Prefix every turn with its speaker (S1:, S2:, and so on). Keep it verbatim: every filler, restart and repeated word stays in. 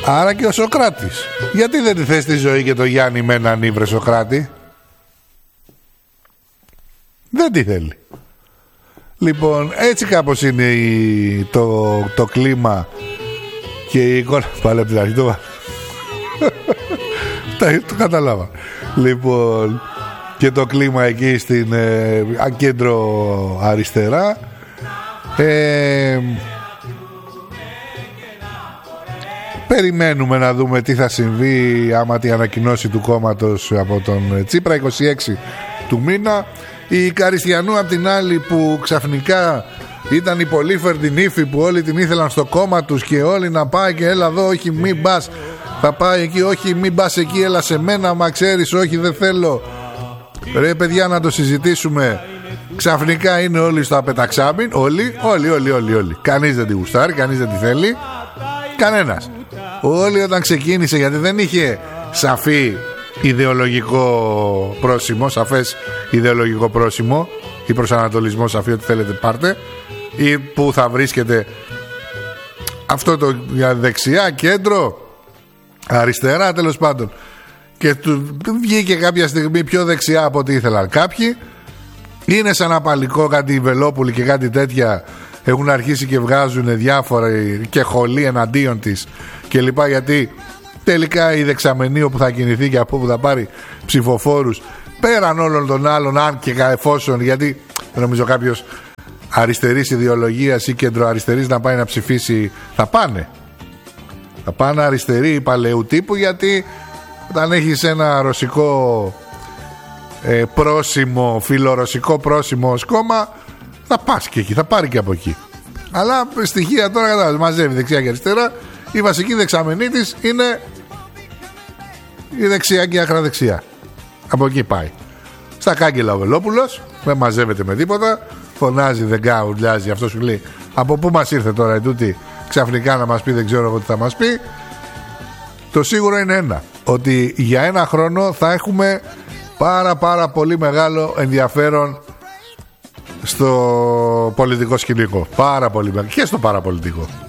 S1: Άρα και ο Σοκράτης. Γιατί δεν τη θες τη ζωή και το Γιάννη με έναν ύβρε Σοκράτη? Δεν τη θέλει. Λοιπόν, έτσι κάπως είναι η, το, το κλίμα και η εικόνα. Πάλι από την αρχή το, το καταλάβα. Λοιπόν, και το κλίμα εκεί στην ε, κέντρο αριστερά. ε, Περιμένουμε να δούμε τι θα συμβεί άμα τη ανακοινώσει του κόμματος από τον Τσίπρα είκοσι έξι του μήνα. Η Καριστιανού απ' την άλλη, που ξαφνικά ήταν η πολύφερτη νύφη που όλοι την ήθελαν στο κόμμα τους και όλοι να πάει και έλα εδώ, όχι μην πας, θα πάει εκεί, όχι μην πας εκεί, έλα σε μένα, μα ξέρεις, όχι δεν θέλω. Ρε παιδιά, να το συζητήσουμε. Ξαφνικά είναι όλοι στο απεταξάμιν. Όλοι, όλοι, όλοι, όλοι, όλοι. Κανείς δεν τη γουστάρει, κανείς δεν τη θέλει. Κανένας. Όλοι όταν ξεκίνησε, γιατί δεν είχε σαφή ιδεολογικό πρόσημο, σαφές ιδεολογικό πρόσημο ή προσανατολισμό σαφή, ότι θέλετε πάρτε, ή που θα βρίσκεται αυτό το δεξιά, κέντρο, αριστερά, τέλος πάντων, και του βγήκε κάποια στιγμή πιο δεξιά από ό,τι ήθελαν κάποιοι. Είναι σαν απαλικό, κάτι Βελόπουλοι και κάτι τέτοια έχουν αρχίσει και βγάζουν διάφορα και χολή εναντίον της και λοιπά, γιατί τελικά η δεξαμενή που θα κινηθεί και από που θα πάρει ψηφοφόρους πέραν όλων των άλλων, αν και εφόσον, γιατί δεν νομίζω κάποιος αριστερής ιδεολογίας ή κεντροαριστερής να πάει να ψηφίσει, θα πάνε θα πάνε αριστεροί παλαιού τύπου, γιατί όταν έχεις ένα ρωσικό ε, πρόσημο, φιλορωσικό πρόσημο ως κόμμα, θα πας και εκεί, θα πάρει και από εκεί. Αλλά στοιχεία τώρα κατάλαβες, μαζεύει δεξιά και αριστερά. Η βασική δεξαμενή της είναι η δεξιά και η ακραδεξιά. Από εκεί πάει. Στα κάγκελα ο Βελόπουλος, δεν μαζεύεται με τίποτα. Φωνάζει, δεν γκάουλιάζει, αυτό σου λέει από πού μας ήρθε τώρα η τούτη ξαφνικά να μας πει, δεν ξέρω εγώ τι θα μας πει. Το σίγουρο είναι ένα, ότι για ένα χρόνο θα έχουμε πάρα πάρα πολύ μεγάλο ενδιαφέρον στο πολιτικό σκηνικό. Πάρα πολύ μεγάλο. Και στο παραπολιτικό.